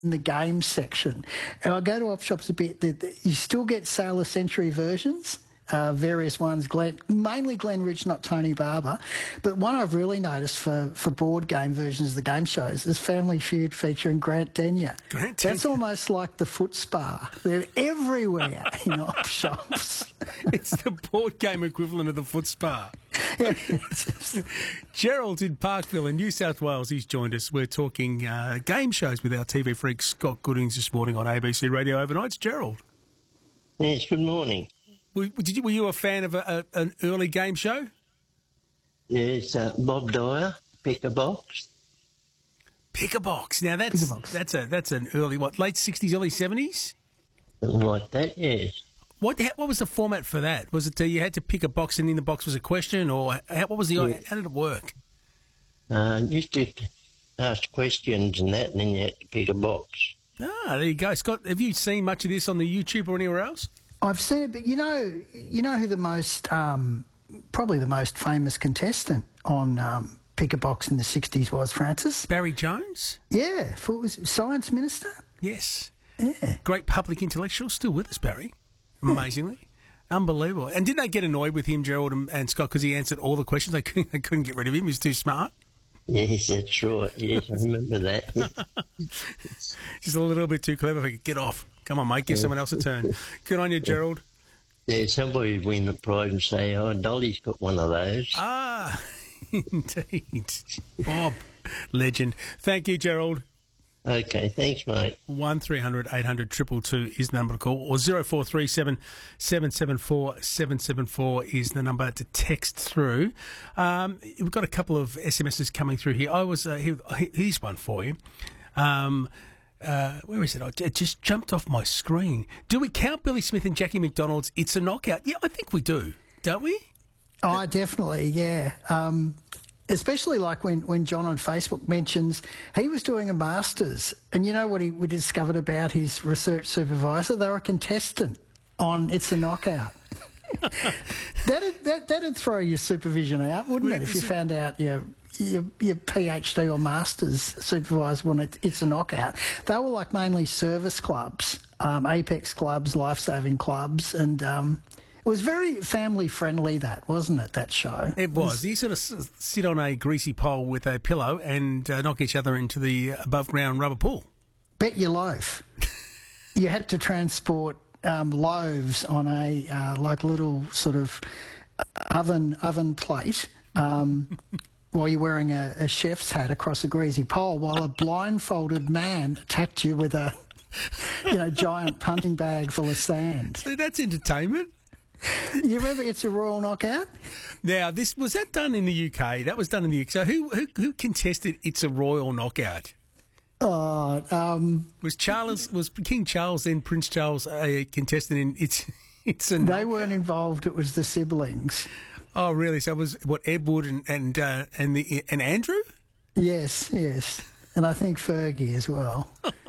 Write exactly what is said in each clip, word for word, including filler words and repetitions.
in the game section. And I go to op shops a bit. The, the, you still get Sailor Century versions, uh, various ones, Glen, mainly Glen Ridge, not Tony Barber. But one I've really noticed for, for board game versions of the game shows is Family Feud featuring Grant Denyer. Grant Denyer. That's almost like the foot spa. They're everywhere in op shops. It's the board game equivalent of the foot spa. Gerald in Parkville in New South Wales, he's joined us. We're talking uh, game shows with our T V freak Scott Goodings this morning on A B C Radio Overnights. Gerald. Yes, good morning. Were, did you, were you a fan of a, a, an early game show? Yes, uh, Bob Dyer, Pick a Box. Pick a Box. Now, that's, Box. that's, a, that's an early, what, late sixties, early seventies? Something like that, yes. What what was the format for that? Was it uh, you had to pick a box and in the box was a question, or how, what was the Yeah. how did it work? Uh, used to ask questions and that, and then you had to pick a box. Ah, there you go, Scott. Have you seen much of this on the YouTube or anywhere else? I've seen it, but you know, you know who the most, um, probably the most famous contestant on um, Pick a Box in the sixties was, Francis? Barry Jones. Yeah, for, was it Science Minister? Yes. Yeah. Great public intellectual, still with us, Barry. Amazingly. Unbelievable. And didn't they get annoyed with him, Gerald and, and Scott, because he answered all the questions? They couldn't, they couldn't get rid of him. He was too smart. Yes, that's right. Yes, I remember that. Just a little bit too clever. Get off. Come on, mate. Give someone else a turn. Good on you, Gerald. Yeah, somebody would win the prize and say, oh, Dolly's got one of those. Ah, indeed. Bob, legend. Thank you, Gerald. Okay, thanks, mate. one three hundred eight hundred two two two is the number to call, or zero four three seven seven seven four seven seven four is the number to text through. Um, we've got a couple of S M Ses coming through here. I was uh, here, here's one for you. Um, uh, where is it? Oh, it just jumped off my screen. Do we count Billy Smith and Jackie McDonald's It's a Knockout? Yeah, I think we do, don't we? Oh, definitely, yeah. Um, especially like when, when John on Facebook mentions he was doing a master's, and you know what he we discovered about his research supervisor? They were a contestant on It's a Knockout. that'd, that, that'd throw your supervision out, wouldn't it, if you found out your, your, your PhD or master's supervisor on it, It's a Knockout. They were like mainly service clubs, um, Apex clubs, life-saving clubs, and... Um, it was very family-friendly, that, wasn't it, that show? It was. You sort of s- sit on a greasy pole with a pillow and uh, knock each other into the above-ground rubber pool. Bet your loaf. You had to transport um, loaves on a, uh, like, little sort of oven oven plate um, while you're wearing a, a chef's hat across a greasy pole, while a blindfolded man attacked you with a, you know, giant punching bag full of sand. So that's entertainment. You remember It's a Royal Knockout? Now, this was that done in the U K? That was done in the U K. So who who, who contested It's a Royal Knockout? Oh, um... Was Charles was King Charles then Prince Charles a contestant in It's It's a They weren't involved. It was the siblings. Oh, really? So it was what Edward and and uh, and the and Andrew? Yes, yes, and I think Fergie as well.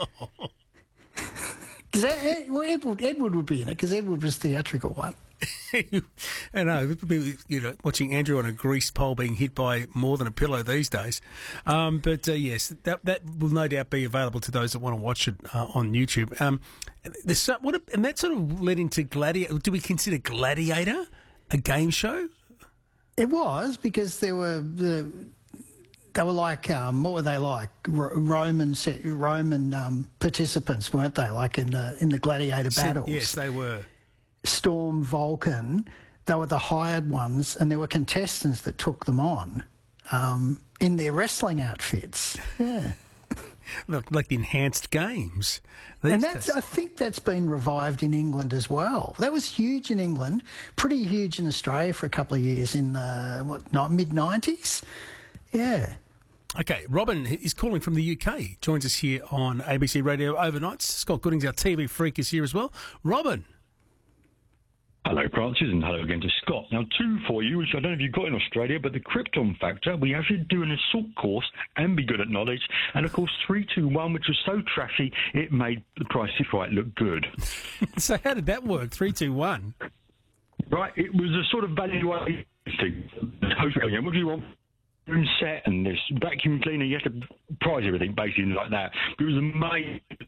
Because well, Edward Edward would be in it because Edward was the theatrical one. I know, it would be, you know, watching Andrew on a greased pole being hit by more than a pillow these days. Um, but uh, yes, that that will no doubt be available to those that want to watch it uh, on YouTube. Um, there's so, what a, and that sort of led into Gladiator. Do we consider Gladiator a game show? It was, because there were the they were like um, what were they like R- Roman set, Roman um, participants, weren't they? Like in the in the gladiator battles. Yes, they were. Storm, Vulcan, they were the hired ones, and there were contestants that took them on um, in their wrestling outfits. Yeah. Look, like the enhanced games. And that's, I think that's been revived in England as well. That was huge in England, pretty huge in Australia for a couple of years in the what, not, mid nineties. Yeah. Okay, Robin is calling from the U K. Joins us here on A B C Radio Overnights. Scott Goodings, our T V freak, is here as well. Robin. Hello, Francis, and hello again to Scott. Now, two for you, which I don't know if you've got in Australia, but the Krypton Factor, we actually do an assault course and be good at knowledge. And, of course, three two one, which was so trashy, it made the Price is Right look good. So how did that work, three two one? Right, it was a sort of valuation thing. What do you want? Room set and this vacuum cleaner, you have to prize everything, basically, like that. But it was amazing.